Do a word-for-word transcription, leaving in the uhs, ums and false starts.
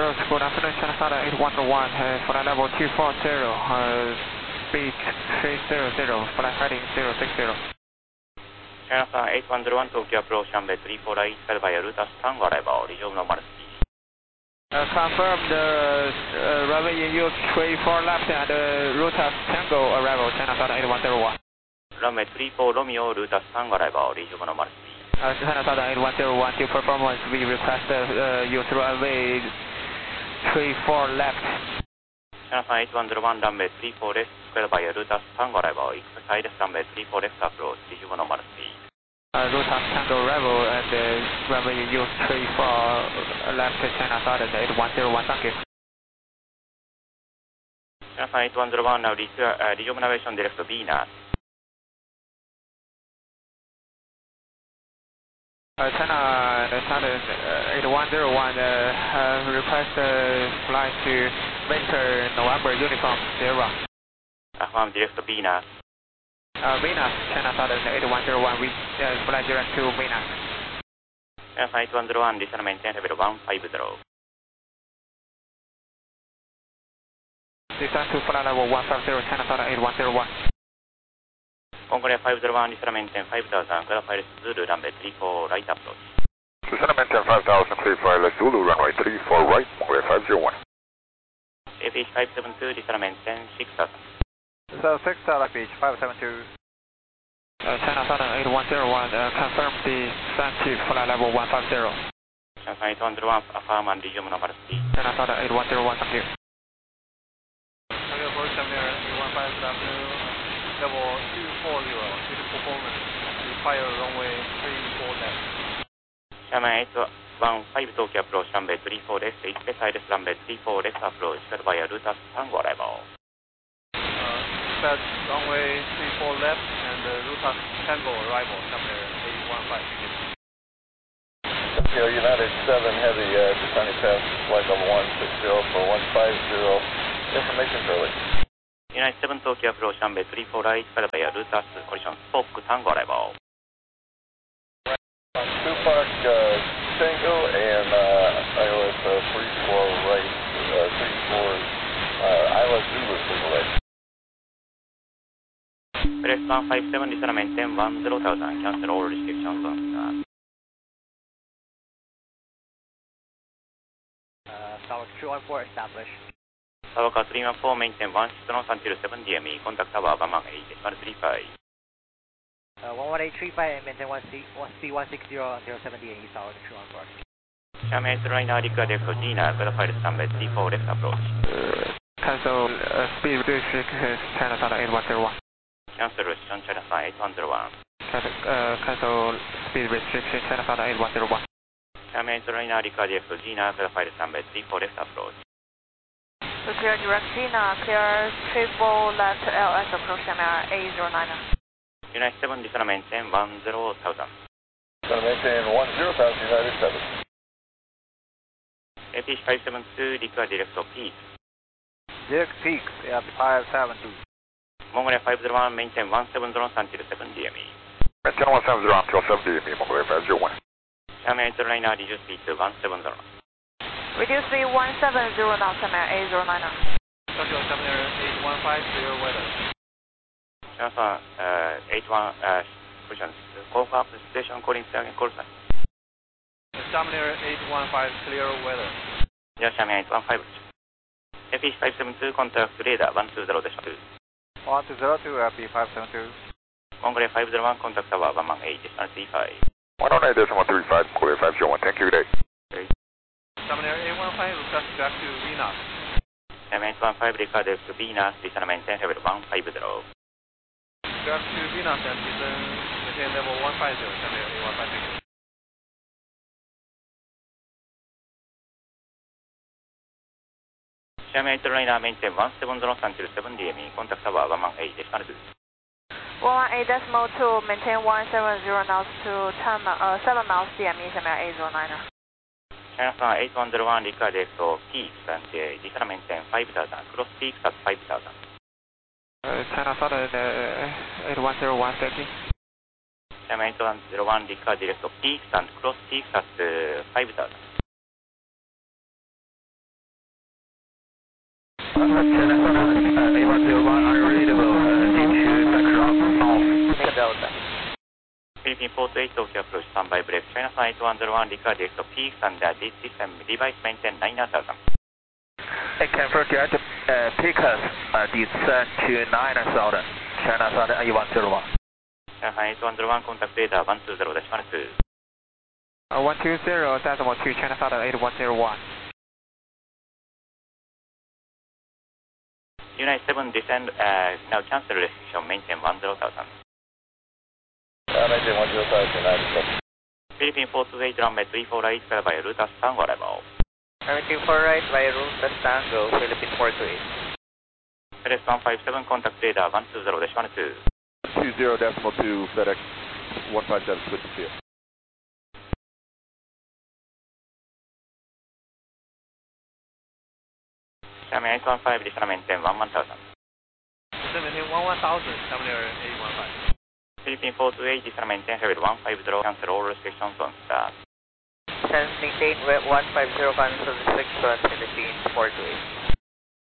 approach, good afternoon, China Sada eight one one, uh, flight level two four zero, uh, speed three zero zero, flight heading zero six zero. China Sada eight one zero one, Tokyo approach, runway three four right, spelled by Ruta Tango arrival, resume normal speed. Uh, confirm the uh, runway in use three four left and uh, Ruta Tango arrival, China Sada eight one zero one. Runway three four Romeo, Ruta Tango arrival, resume normal speed. Uh, China Sada eight one zero one, to performance, we request uh, use runway three four left. China Sada eight one zero one, runway three four left, square by Ruta Tango arrival, exercise runway three four left approach, resume normal speed. Uh, Ruta Tango arrival and uh, runway use three four left, China Sada eight one zero one, thank you. China Sada eight one zero one, now uh, resume navigation direct to Venus. Uh, China Sada eight one zero one, uh, uh, request uh, flight to Victor November Uniform Sierra. Affirm direct to Venus. Uh, Venus, China Sada eight one zero one, we uh, fly direct to Venus. China Sada eight one zero one, descend maintain level one five zero. Descend to flight level one five zero, China Sada eight one zero one. Concordia five zero one, descend maintain five thousand, clear pilot Zulu, runway three four right approach. Descend maintain five thousand, clear pilot Zulu, runway three four right, Concordia five zero one. A P H five seven two, descend maintain six thousand. So six thousand, A P H five seven two. Uh, China Sada eight one zero one, uh, confirm the descent to flight level one five zero. China Sada eight one zero one, affirm and resume normal speed. China Sada eight one zero one, thank you. Tokyo approach seven eight one five, good afternoon, level two four zero, due to performance, require runway three four left. China eight one five, Tokyo approach, runway three four left, expected runway three four left approach, spelled by Ruta Tango arrival. Set runway three four left and uh, Ruta Tango arrival, number eight one five. Tokyo United seven Heavy, uh, descending past flight level one six zero for one five zero. Information Charlie. United seven Tokyo approach, runway three four right, spelled by Ruta collision, Spock Tango arrival. Two Park uh, Tango and uh, I O S uh, three four right, uh, three four uh, Isla Zulu is away. Press one five seven, descend maintain one zero thousand, cancel all restrictions on start. Uh, Tower two one four established. Tower three one four, maintain one six knots until seven D M E, contact Tower one one eight, one three five. Uh, one one eight three five and maintain one C, one C one six zero until seven D M E, Tower two one four. China eight right now, request to Gina, verified runway three four left approach. Cancel uh, speed restriction, China Sada eight one zero one. Cancel restriction, China Sada eight one zero one. Cancel, uh, cancel speed restriction, China Sada eight one zero one. China eight right now, request to Gina, verified runway three four left approach. To clear direct Gina, clear triple left L S approach China A zero nine. United seven, descend maintain one zero thousand. Descend maintain one zero thousand, United seven. A P H five seven two, request direct to Peak. Direct Peak at five seven two. Mongolia five zero one, maintain one seven zero until seven D M E. Maintain one seven zero until seven D M E, Mongolia five zero one. China eight right now, reduce speed to one seven zero. Reduce speed one seven zero now, China A zero nine. Tokyo seven eight one five, clear weather. China uh, eight one, uh, question, confirm the station calling second call sign. seven eight one five, clear weather. Yes, China eight one five. A P H five seven two, contact radar one two zero two. one two zero two, A P five seven two. Mongolia five zero one, contact Tower one one eight, one three five. one oh eight decimal three five, Mongolia five zero one, thank you, good day. seven eight one five, request back to Venus. seven eight one five, request to Venus, descend maintain level one five zero. Back to Venus and descend maintain level one five zero, seven eight one five. China eight right now, maintain one seven zero until seven D M E, contact Tower one one eight, one two. one one eight decimal two, maintain one seven zero knots to ten, uh, seven miles D M E, China A zero nine. China eight one zero one, request to Peaks and uh, descend maintain five thousand, cross Peaks at five thousand. Uh, China Sada uh, eight one zero one, thank you. China eight one zero one, request direct to Peaks and cross Peaks at uh, five thousand. China Southern uh, A one zero one unreadable uh, into background off. Take Delta. フィリピンポートエイト Tokyo approach standby brake. China Sun eight one zero one record direct peaks and uh, this system device maintain nine thousand. I can forget uh, pick us uh, descend to nine thousand. China Southern A one zero one. China Sun eight one zero one contact radar one two zero decimal two. Uh, one two zero decimal two China Southern eight one zero one. United seven descend, uh, now cancel restriction, maintain one zero thousand. Uh, maintain one zero thousand, ninety-seven. Philippine four two eight runway three four right, clear by route as Tango level. Everything four right by route as Tango, Philippine four two eight. FedEx one five seven contact radar one two zero decimal two. two zero decimal two, FedEx one five seven, good to see you. Xiamen eight one five, descend maintain one one thousand. Descend maintain one one thousand, Xiamen Air eight one five. Philippine four two eight, descend maintain heavy one five zero, cancel all restrictions on start. Descend maintain one five zero, cancel restriction, Philippine four two eight.